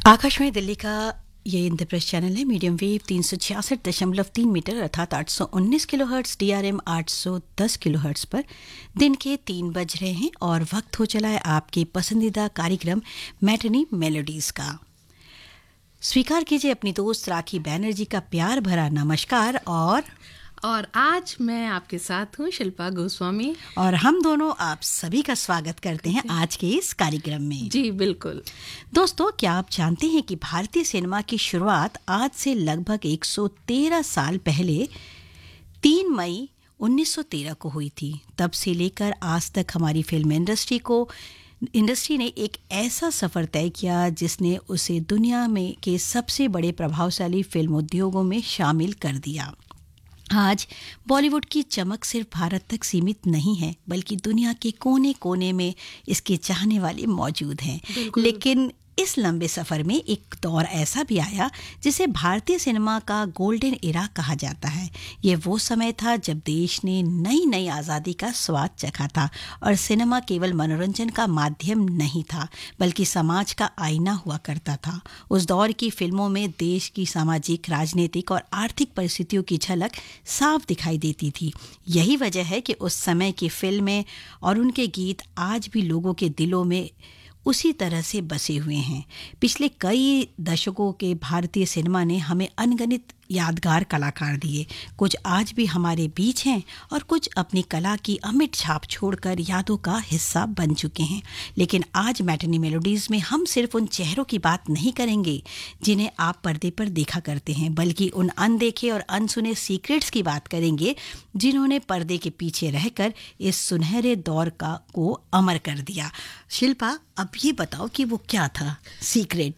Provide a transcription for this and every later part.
आकाशवाणी दिल्ली का ये इंद्रप्रस्थ चैनल है। मीडियम वेव 366.3 मीटर अर्थात 819 किलोहर्ट्ज, DRM 810 किलोहर्ट्ज पर दिन के 3 बज रहे हैं और वक्त हो चला है आपके पसंदीदा कार्यक्रम मैटिनी मेलोडीज का। स्वीकार कीजिए अपनी दोस्त राखी बैनर्जी का प्यार भरा नमस्कार। और आज मैं आपके साथ हूँ शिल्पा गोस्वामी, और हम दोनों आप सभी का स्वागत करते हैं आज के इस कार्यक्रम में। जी बिल्कुल दोस्तों, क्या आप जानते हैं कि भारतीय सिनेमा की शुरुआत आज से लगभग 113 साल पहले 3 मई 1913 को हुई थी। तब से लेकर आज तक हमारी फिल्म इंडस्ट्री ने एक ऐसा सफ़र तय किया जिसने उसे दुनिया में के सबसे बड़े प्रभावशाली फिल्म उद्योगों में शामिल कर दिया। आज बॉलीवुड की चमक सिर्फ भारत तक सीमित नहीं है, बल्कि दुनिया के कोने कोने में इसके चाहने वाले मौजूद हैं। लेकिन इस लंबे सफ़र में एक दौर ऐसा भी आया जिसे भारतीय सिनेमा का गोल्डन एरा कहा जाता है। ये वो समय था जब देश ने नई नई आज़ादी का स्वाद चखा था और सिनेमा केवल मनोरंजन का माध्यम नहीं था, बल्कि समाज का आईना हुआ करता था। उस दौर की फिल्मों में देश की सामाजिक, राजनीतिक और आर्थिक परिस्थितियों की झलक साफ दिखाई देती थी। यही वजह है कि उस समय की फिल्में और उनके गीत आज भी लोगों के दिलों में उसी तरह से बसे हुए हैं। पिछले कई दशकों के भारतीय सिनेमा ने हमें अनगिनत यादगार कलाकार दिए। कुछ आज भी हमारे बीच हैं और कुछ अपनी कला की अमिट छाप छोड़कर यादों का हिस्सा बन चुके हैं। लेकिन आज मैटिनी मेलोडीज में हम सिर्फ उन चेहरों की बात नहीं करेंगे जिन्हें आप पर्दे पर देखा करते हैं, बल्कि उन अनदेखे और अनसुने सीक्रेट्स की बात करेंगे जिन्होंने पर्दे के पीछे रहकर इस सुनहरे दौर को अमर कर दिया। शिल्पा, अब ये बताओ कि वो क्या था सीक्रेट?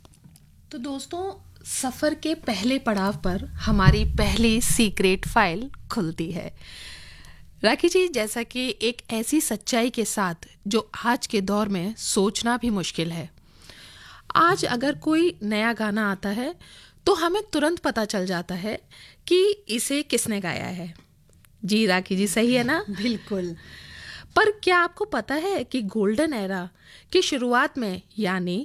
तो दोस्तों, सफ़र के पहले पड़ाव पर हमारी पहली सीक्रेट फाइल खुलती है। राखी जी, जैसा कि एक ऐसी सच्चाई के साथ जो आज के दौर में सोचना भी मुश्किल है। आज अगर कोई नया गाना आता है तो हमें तुरंत पता चल जाता है कि इसे किसने गाया है। जी राखी जी, सही है ना? बिल्कुल। पर क्या आपको पता है कि गोल्डन एरा की शुरुआत में, यानी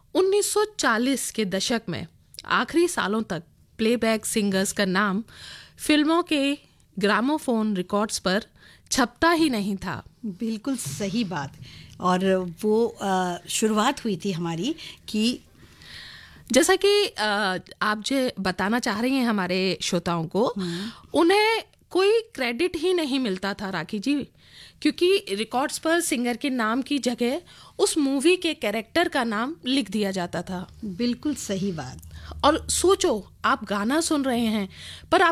1940 के दशक में आखिरी सालों तक प्लेबैक सिंगर्स का नाम फिल्मों के ग्रामोफोन रिकॉर्ड्स पर छपता ही नहीं था। बिल्कुल सही बात। और वो शुरुआत हुई थी हमारी कि जैसा कि आप जो बताना चाह रही हैं हमारे श्रोताओं को, उन्हें कोई क्रेडिट ही नहीं मिलता था राखी जी, क्योंकि रिकॉर्ड्स पर सिंगर के नाम की जगह उस मूवी के कैरेक्टर का नाम लिख दिया जाता था। बिल्कुल सही बात। और सोचो, आप गाना सुन रहे हैं पर